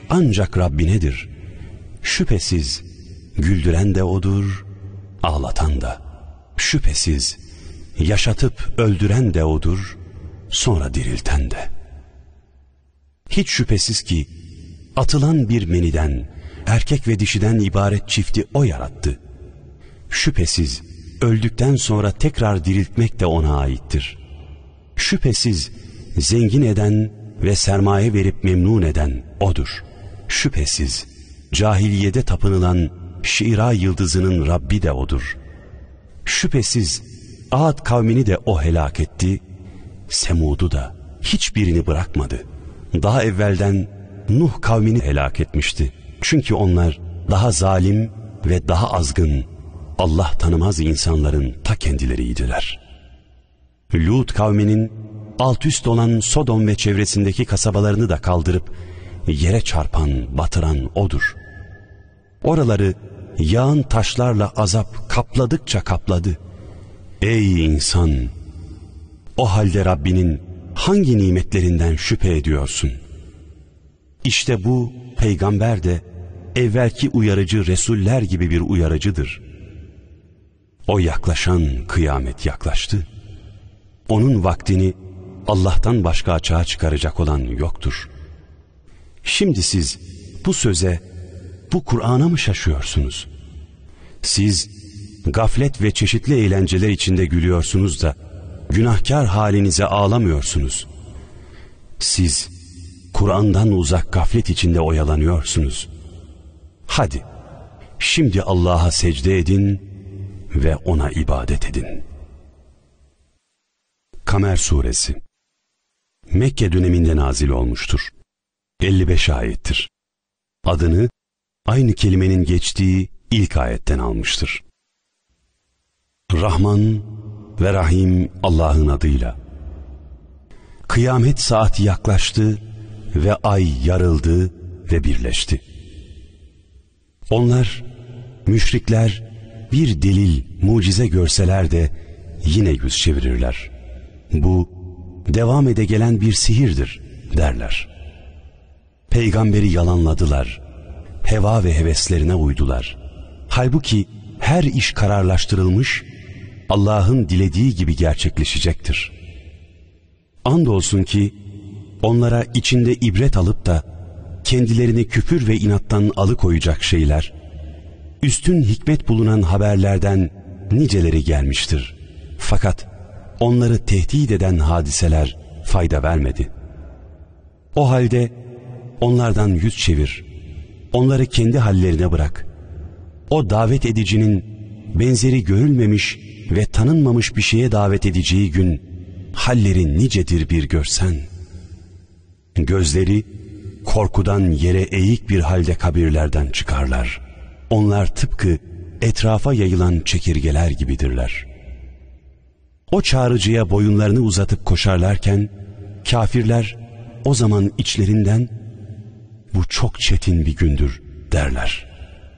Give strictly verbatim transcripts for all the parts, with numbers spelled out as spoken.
ancak Rabbinedir. Şüphesiz güldüren de O'dur, ağlatan da. Şüphesiz yaşatıp öldüren de O'dur, sonra dirilten de. Hiç şüphesiz ki atılan bir meniden, erkek ve dişiden ibaret çifti O yarattı. Şüphesiz öldükten sonra tekrar diriltmek de O'na aittir. Şüphesiz zengin eden ve sermaye verip memnun eden O'dur. Şüphesiz cahiliyede tapınılan Şira yıldızının Rabbi de O'dur. Şüphesiz Ad kavmini de O helak etti, Semud'u da hiçbirini bırakmadı. Daha evvelden Nuh kavmini helak etmişti. Çünkü onlar daha zalim ve daha azgın, Allah tanımaz insanların ta kendileriydiler. Lut kavminin alt üst olan Sodom ve çevresindeki kasabalarını da kaldırıp yere çarpan, batıran O'dur. Oraları yağan taşlarla azap kapladıkça kapladı. Ey insan! O halde Rabbinin hangi nimetlerinden şüphe ediyorsun? İşte bu peygamber de evvelki uyarıcı Resuller gibi bir uyarıcıdır. O yaklaşan kıyamet yaklaştı. Onun vaktini Allah'tan başka açığa çıkaracak olan yoktur. Şimdi siz bu söze, bu Kur'an'a mı şaşıyorsunuz? Siz gaflet ve çeşitli eğlenceler içinde gülüyorsunuz da günahkar halinize ağlamıyorsunuz. Siz Kur'an'dan uzak gaflet içinde oyalanıyorsunuz. Hadi şimdi Allah'a secde edin ve O'na ibadet edin. Kamer Suresi Mekke döneminde nazil olmuştur. elli beş ayettir. Adını aynı kelimenin geçtiği ilk ayetten almıştır. Rahman ve Rahim Allah'ın adıyla. Kıyamet saati yaklaştı ve ay yarıldı ve birleşti. Onlar, müşrikler bir delil, mucize görseler de yine yüz çevirirler. Bu devam ede gelen bir sihirdir derler. Peygamberi yalanladılar, heva ve heveslerine uydular. Halbuki her iş kararlaştırılmış, Allah'ın dilediği gibi gerçekleşecektir. Andolsun ki onlara içinde ibret alıp da kendilerini küfür ve inattan alıkoyacak şeyler, üstün hikmet bulunan haberlerden niceleri gelmiştir. Fakat onları tehdit eden hadiseler fayda vermedi. O halde onlardan yüz çevir, onları kendi hallerine bırak. O davet edicinin benzeri görülmemiş ve tanınmamış bir şeye davet edeceği gün halleri nicedir bir görsen. Gözleri korkudan yere eğik bir halde kabirlerden çıkarlar. Onlar tıpkı etrafa yayılan çekirgeler gibidirler. O çağrıcıya boyunlarını uzatıp koşarlarken kafirler o zaman içlerinden bu çok çetin bir gündür derler.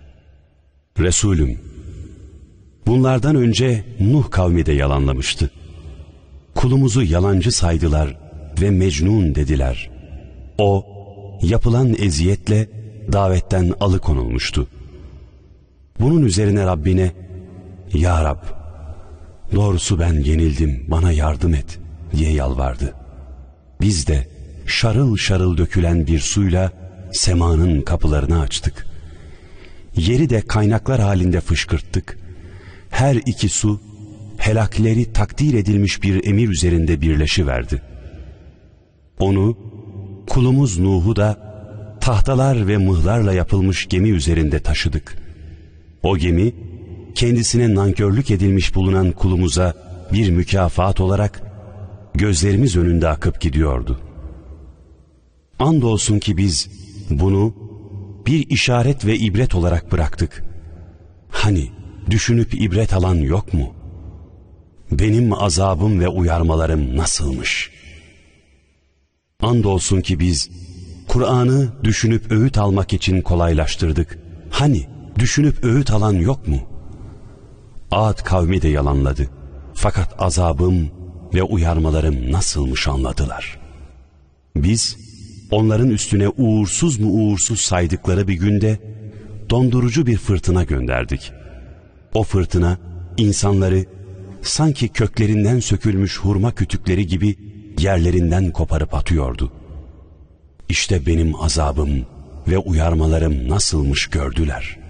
Resulüm, bunlardan önce Nuh kavmi de yalanlamıştı. Kulumuzu yalancı saydılar ve mecnun dediler. O yapılan eziyetle davetten alıkonulmuştu. Bunun üzerine Rabbine, Ya Rab, doğrusu ben yenildim, bana yardım et diye yalvardı. Biz de şarıl şarıl dökülen bir suyla semanın kapılarını açtık. Yeri de kaynaklar halinde fışkırttık. Her iki su helakleri takdir edilmiş bir emir üzerinde birleşiverdi. Onu, kulumuz Nuh'u da tahtalar ve mıhlarla yapılmış gemi üzerinde taşıdık. O gemi kendisine nankörlük edilmiş bulunan kulumuza bir mükafat olarak gözlerimiz önünde akıp gidiyordu. Andolsun ki biz bunu bir işaret ve ibret olarak bıraktık. Hani düşünüp ibret alan yok mu? Benim azabım ve uyarmalarım nasılmış? Andolsun ki biz Kur'an'ı düşünüp öğüt almak için kolaylaştırdık. Hani düşünüp öğüt alan yok mu? Ad kavmi de yalanladı. Fakat azabım ve uyarmalarım nasılmış anladılar. Biz onların üstüne uğursuz mu uğursuz saydıkları bir günde dondurucu bir fırtına gönderdik. O fırtına insanları sanki köklerinden sökülmüş hurma kütükleri gibi yerlerinden koparıp atıyordu. İşte benim azabım ve uyarmalarım nasılmış gördüler.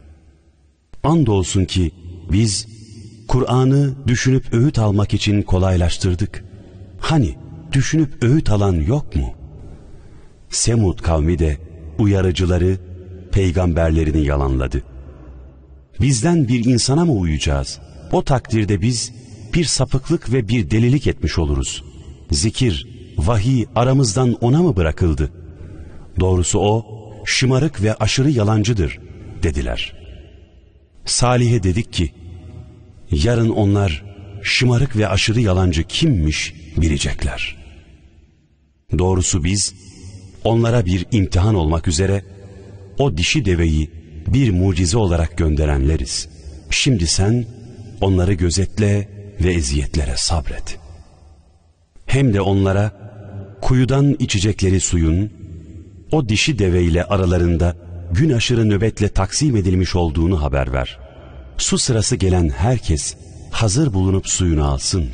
Andolsun ki biz Kur'an'ı düşünüp öğüt almak için kolaylaştırdık. Hani düşünüp öğüt alan yok mu? Semud kavmi de uyarıcıları, peygamberlerini yalanladı. Bizden bir insana mı uyacağız? O takdirde biz bir sapıklık ve bir delilik etmiş oluruz. Zikir, vahiy aramızdan ona mı bırakıldı? Doğrusu o şımarık ve aşırı yalancıdır dediler. Salih'e dedik ki, yarın onlar şımarık ve aşırı yalancı kimmiş bilecekler. Doğrusu biz onlara bir imtihan olmak üzere o dişi deveyi bir mucize olarak gönderenleriz. Şimdi sen onları gözetle ve eziyetlere sabret. Hem de onlara kuyudan içecekleri suyun o dişi deve ile aralarında gün aşırı nöbetle taksim edilmiş olduğunu haber ver. Su sırası gelen herkes hazır bulunup suyunu alsın.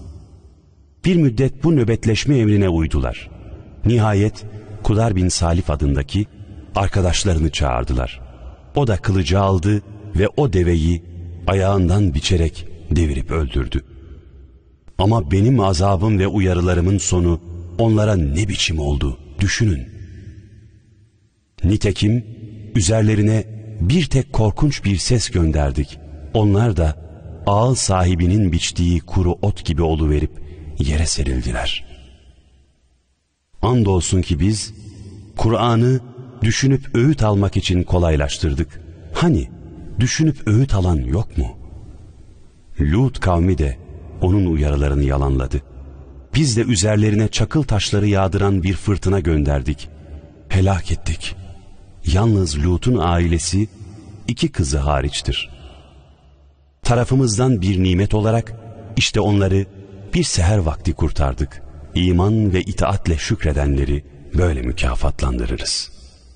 Bir müddet bu nöbetleşme emrine uydular. Nihayet Kudar bin Salif adındaki arkadaşlarını çağırdılar. O da kılıcı aldı ve o deveyi ayağından biçerek devirip öldürdü. Ama benim azabım ve uyarılarımın sonu onlara ne biçim oldu düşünün. Nitekim üzerlerine bir tek korkunç bir ses gönderdik. Onlar da ağıl sahibinin biçtiği kuru ot gibi oluverip yere serildiler. Andolsun ki biz Kur'an'ı düşünüp öğüt almak için kolaylaştırdık. Hani düşünüp öğüt alan yok mu? Lut kavmi de onun uyarılarını yalanladı. Biz de üzerlerine çakıl taşları yağdıran bir fırtına gönderdik. Helak ettik. Yalnız Lut'un ailesi iki kızı hariçtir. Tarafımızdan bir nimet olarak işte onları bir seher vakti kurtardık. İman ve itaatle şükredenleri böyle mükafatlandırırız.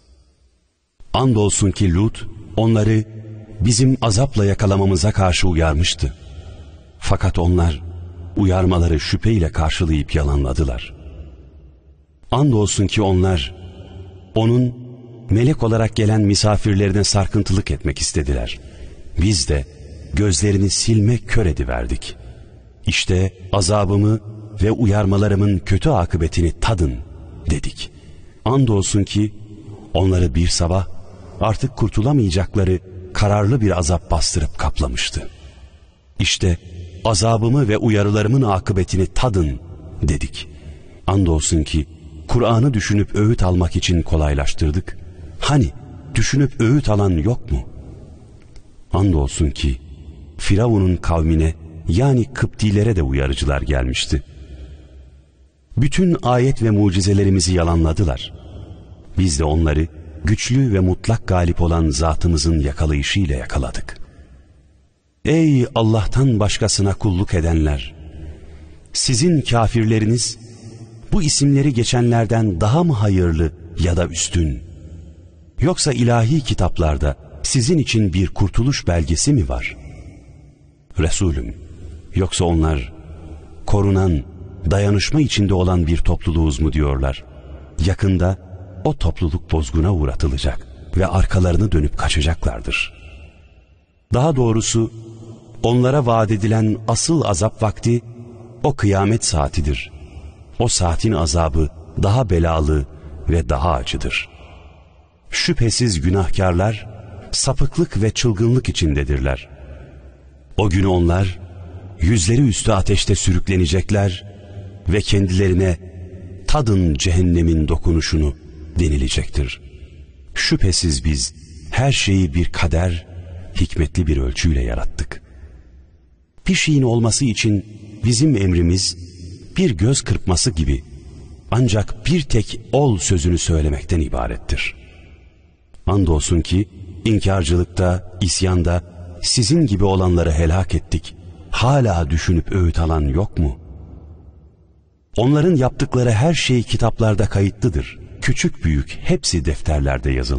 Andolsun ki Lut onları bizim azapla yakalamamıza karşı uyarmıştı. Fakat onlar uyarmaları şüpheyle karşılayıp yalanladılar. Andolsun ki onlar onun melek olarak gelen misafirlerine sarkıntılık etmek istediler. Biz de gözlerini silme kör ediverdik. İşte azabımı ve uyarmalarımın kötü akıbetini tadın dedik. Andolsun ki onları bir sabah artık kurtulamayacakları kararlı bir azap bastırıp kaplamıştı. İşte azabımı ve uyarılarımın akıbetini tadın dedik. Andolsun ki Kur'an'ı düşünüp öğüt almak için kolaylaştırdık. Hani düşünüp öğüt alan yok mu? Andolsun ki Firavun'un kavmine yani Kıptilere de uyarıcılar gelmişti. Bütün ayet ve mucizelerimizi yalanladılar. Biz de onları güçlü ve mutlak galip olan zatımızın yakalayışıyla yakaladık. Ey Allah'tan başkasına kulluk edenler! Sizin kafirleriniz bu isimleri geçenlerden daha mı hayırlı ya da üstün? Yoksa ilahi kitaplarda sizin için bir kurtuluş belgesi mi var? Resulüm, yoksa onlar korunan, dayanışma içinde olan bir topluluğuz mu diyorlar? Yakında o topluluk bozguna uğratılacak ve arkalarını dönüp kaçacaklardır. Daha doğrusu onlara vaat edilen asıl azap vakti o kıyamet saatidir. O saatin azabı daha belalı ve daha acıdır. Şüphesiz günahkarlar sapıklık ve çılgınlık içindedirler. O gün onlar yüzleri üstü ateşte sürüklenecekler ve kendilerine tadın cehennemin dokunuşunu denilecektir. Şüphesiz biz her şeyi bir kader, hikmetli bir ölçüyle yarattık. Bir şeyin olması için bizim emrimiz bir göz kırpması gibi ancak bir tek ol sözünü söylemekten ibarettir. Andolsun ki inkarcılıkta, isyanda sizin gibi olanları helak ettik. Hala düşünüp öğüt alan yok mu? Onların yaptıkları her şey kitaplarda kayıtlıdır. Kütüp küçük büyük hepsi defterlerde yazılmıştır.